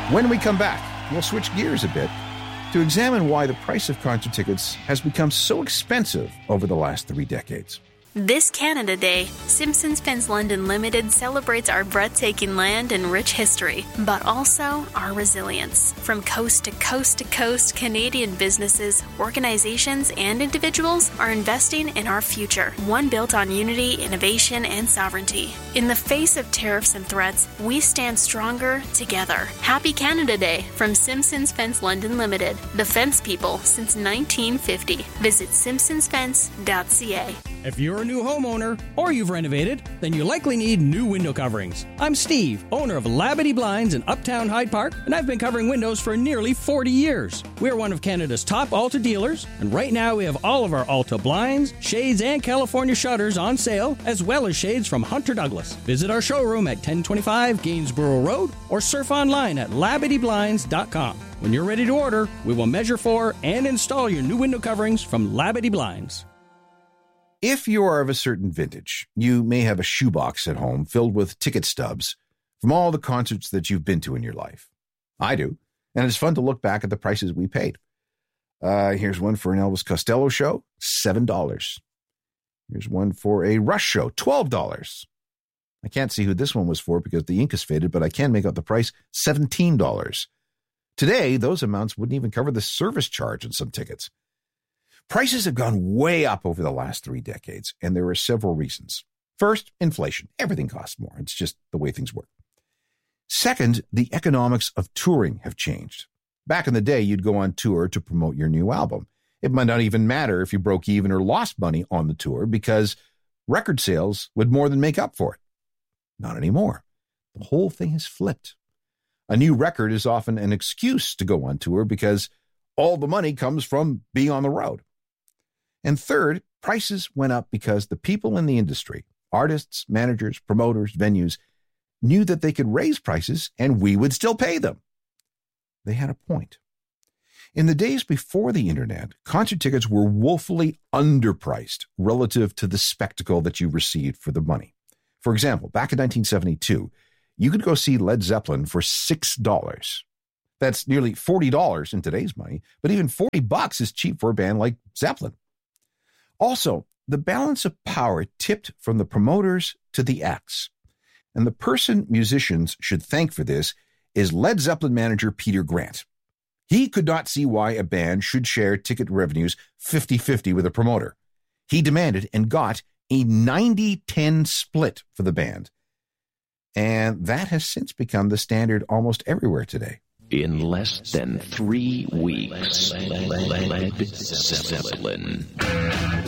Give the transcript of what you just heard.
When we come back, we'll switch gears a bit to examine why the price of concert tickets has become so expensive over the last 3 decades. This Canada Day, Simpsons Fens London Limited celebrates our breathtaking land and rich history, but also our resilience. From coast to coast, Canadian businesses, organizations, and individuals are investing in our future, one built on unity, innovation, and sovereignty. In the face of tariffs and threats, we stand stronger together. Happy Canada Day from Simpsons Fens London Limited, the fence people since 1950. Visit simpsonsfence.ca. If you're a new homeowner or you've renovated, then you likely need new window coverings. I'm Steve, owner of Labadee Blinds in Uptown Hyde Park, and I've been covering windows for nearly 40 years. We're one of Canada's top Alta dealers, and right now we have all of our Alta blinds, shades, and California shutters on sale, as well as shades from Hunter Douglas. Visit our showroom at 1025 Gainsborough Road or surf online at LabadeeBlinds.com. When you're ready to order, we will measure for and install your new window coverings from Labadee Blinds. If you are of a certain vintage, you may have a shoebox at home filled with ticket stubs from all the concerts that you've been to in your life. I do, and it's fun to look back at the prices we paid. Here's one for an Elvis Costello show, $7. Here's one for a Rush show, $12. I can't see who this one was for because the ink is faded, but I can make out the price, $17. Today, those amounts wouldn't even cover the service charge on some tickets. Prices have gone way up over the last 3 decades, and there are several reasons. First, inflation. Everything costs more. It's just the way things work. Second, the economics of touring have changed. Back in the day, you'd go on tour to promote your new album. It might not even matter if you broke even or lost money on the tour because record sales would more than make up for it. Not anymore. The whole thing has flipped. A new record is often an excuse to go on tour because all the money comes from being on the road. And third, prices went up because the people in the industry, artists, managers, promoters, venues, knew that they could raise prices and we would still pay them. They had a point. In the days before the internet, concert tickets were woefully underpriced relative to the spectacle that you received for the money. For example, back in 1972, you could go see Led Zeppelin for $6. That's nearly $40 in today's money, but even $40 is cheap for a band like Zeppelin. Also, the balance of power tipped from the promoters to the acts. And the person musicians should thank for this is Led Zeppelin manager Peter Grant. He could not see why a band should share ticket revenues 50-50 with a promoter. He demanded and got a 90-10 split for the band. And that has since become the standard almost everywhere today. In less than 3 weeks, Led Zeppelin